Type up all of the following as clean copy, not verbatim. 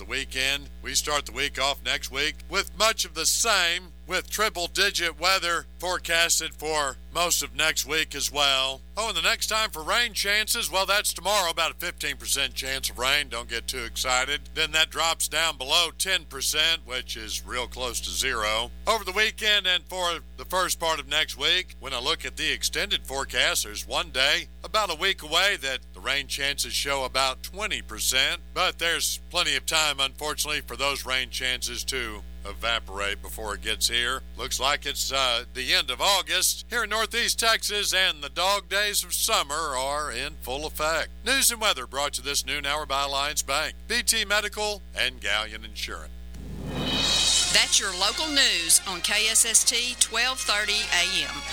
the weekend. We start the week off next week with much of the same, with triple-digit weather forecasted for most of next week as well. Oh, and the next time for rain chances, well, that's tomorrow, about a 15% chance of rain. Don't get too excited. Then that drops down below 10%, which is real close to zero. Over the weekend and for the first part of next week, when I look at the extended forecast, there's one day about a week away that the rain chances show about 20%, but there's plenty of time, unfortunately, for those rain chances to evaporate before it gets here. Looks like it's the end of August here in Northeast Texas, and the dog days of summer are in full effect. News and weather brought to this noon hour by Alliance Bank, BT Medical, and Galleon Insurance. That's your local news on KSST 1230 AM.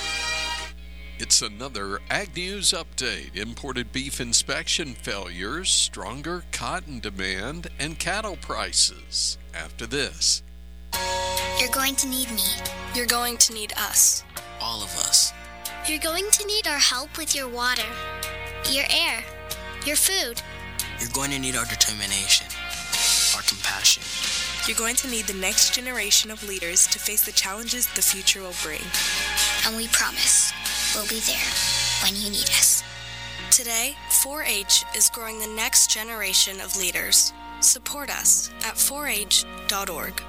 It's another Ag News update. Imported beef inspection failures, stronger cotton demand, and cattle prices. After this. You're going to need me. You're going to need us. All of us. You're going to need our help with your water, your air, your food. You're going to need our determination, our compassion. You're going to need the next generation of leaders to face the challenges the future will bring. And we promise we'll be there when you need us. Today, 4-H is growing the next generation of leaders. Support us at 4h.org.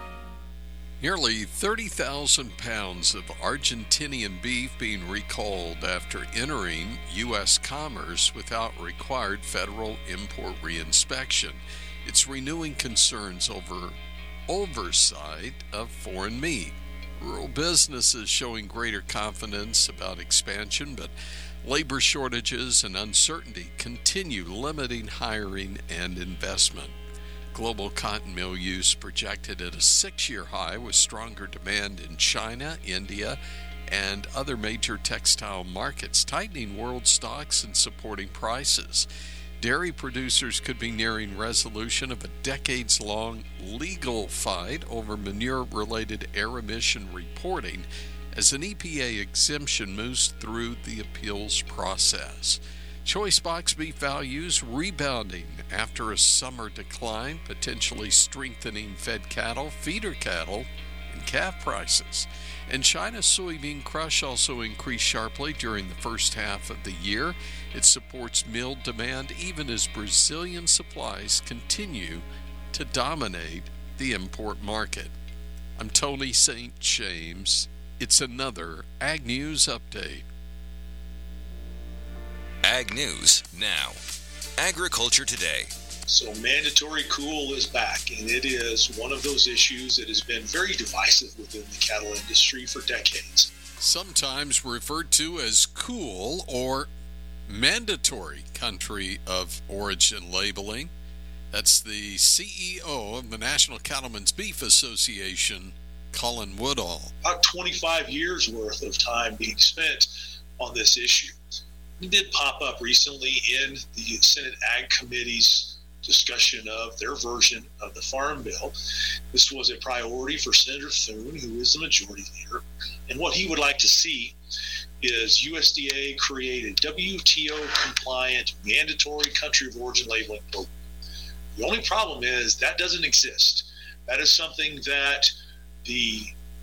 Nearly 30,000 pounds of Argentinian beef being recalled after entering U.S. commerce without required federal import reinspection. It's renewing concerns over oversight of foreign meat. Rural businesses showing greater confidence about expansion, but labor shortages and uncertainty continue limiting hiring and investment. Global cotton mill use projected at a 6-year high with stronger demand in China, India, and other major textile markets, tightening world stocks and supporting prices. Dairy producers could be nearing resolution of a decades-long legal fight over manure-related air emission reporting as an EPA exemption moves through the appeals process. Choice box beef values rebounding after a summer decline, potentially strengthening fed cattle, feeder cattle, and calf prices. And China's soybean crush also increased sharply during the first half of the year. It supports mill demand even as Brazilian supplies continue to dominate the import market. I'm Tony St. James. It's another Ag News Update. Ag News now. Agriculture Today. So mandatory cool is back, and it is one of those issues that has been very divisive within the cattle industry for decades. Sometimes referred to as cool or mandatory country of origin labeling. That's the CEO of the National Cattlemen's Beef Association, Colin Woodall. About 25 years worth of time being spent on this issue. It did pop up recently in the Senate Ag Committee's discussion of their version of the Farm Bill. This was a priority for Senator Thune, who is the majority leader, and what he would like to see is USDA create a WTO-compliant mandatory country of origin labeling program. The only problem is that doesn't exist. That is something that the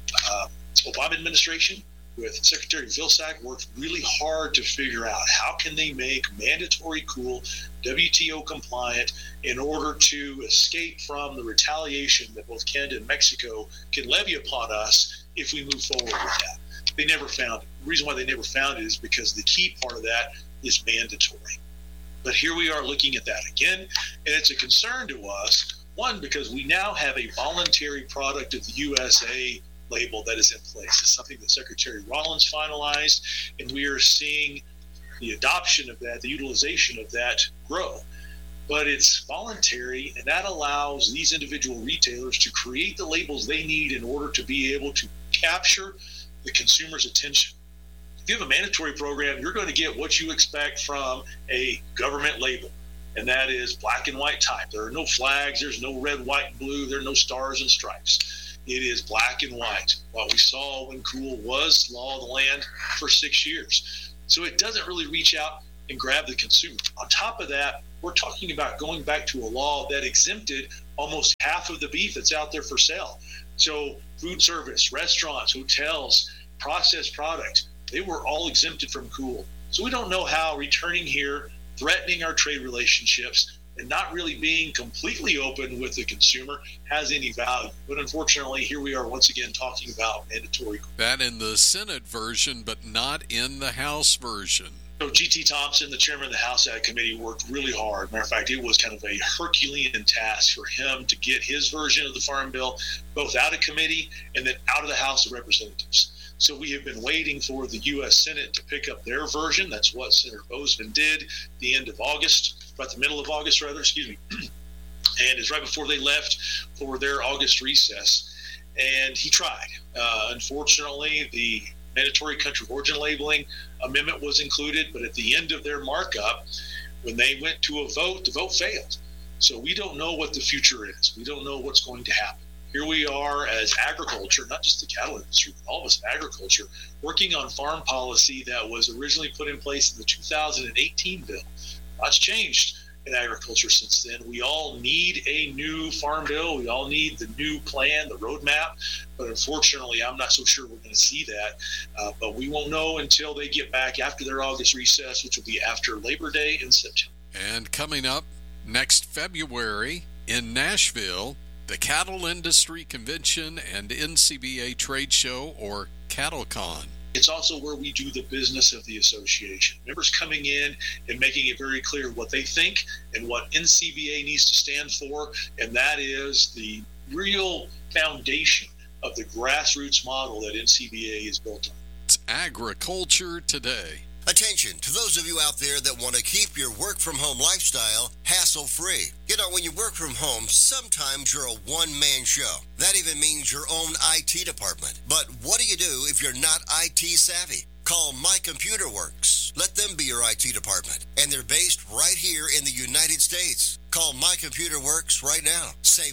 Obama administration with Secretary Vilsack worked really hard to figure out. How can they make mandatory cool WTO compliant in order to escape from the retaliation that both Canada and Mexico can levy upon us if we move forward with that? They never found it. The reason why they never found it is because the key part of that is mandatory. But here we are looking at that again, and it's a concern to us, one, because we now have a voluntary product of the USA label that is in place. It's something that Secretary Rollins finalized, and we are seeing the adoption of that, the utilization of that grow. But it's voluntary, and that allows these individual retailers to create the labels they need in order to be able to capture the consumer's attention. If you have a mandatory program, you're going to get what you expect from a government label, and that is black and white type. There are no flags, there's no red, white, and blue, there are no stars and stripes. It is black and white, what we saw when cool was law of the land for 6 years. So it doesn't really reach out and grab the consumer. On top of that, We're talking about going back to a law that exempted almost half of the beef that's out there for sale. So food service, restaurants, hotels, processed products, they were all exempted from COOL. So we don't know how returning here, threatening our trade relationships, and not really being completely open with the consumer has any value. But unfortunately, here we are once again talking about mandatory. That in the Senate version, but not in the House version. So G.T. Thompson, the chairman of the House Ag Committee, worked really hard. Matter of fact, it was kind of a Herculean task for him to get his version of the Farm Bill both out of committee and then out of the House of Representatives. So we have been waiting for the U.S. Senate to pick up their version. That's what Senator Bozeman did the end of August, about the middle of August, rather, excuse me. And it's right before they left for their August recess. And he tried. Unfortunately, the mandatory country of origin labeling amendment was included, but at the end of their markup, when they went to a vote, the vote failed. So we don't know what the future is. We don't know what's going to happen. Here we are as agriculture, not just the cattle industry, but all of us in agriculture, working on farm policy that was originally put in place in the 2018 bill. Lots changed in agriculture since then. We all need a new farm bill. We all need the new plan, the roadmap. But unfortunately, I'm not so sure we're going to see that. But we won't know until they get back after their August recess, which will be after Labor Day in September. And coming up next February in Nashville, the Cattle Industry Convention and NCBA Trade Show, or CattleCon. It's also where we do the business of the association. Members coming in and making it very clear what they think and what NCBA needs to stand for, and that is the real foundation of the grassroots model that NCBA is built on. It's Agriculture Today. Attention to those of you out there that want to keep your work-from-home lifestyle hassle-free. You know, when you work from home, sometimes you're a one-man show. That even means your own IT department. But what do you do if you're not IT savvy? Call My Computer Works. Let them be your IT department. And they're based right here in the United States. Call My Computer Works right now. Save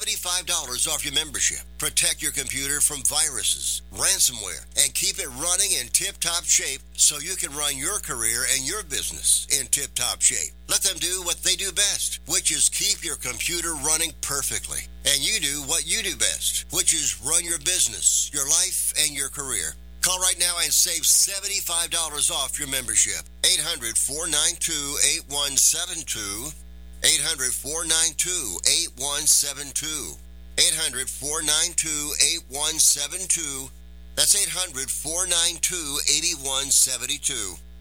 $75 off your membership. Protect your computer from viruses, ransomware, and keep it running in tip-top shape so you can run your career and your business in tip-top shape. Let them do what they do best, which is keep your computer running perfectly. And you do what you do best, which is run your business, your life, and your career. Call right now and save $75 off your membership. 800-492-8172. 800-492-8172. 800-492-8172. That's 800-492-8172.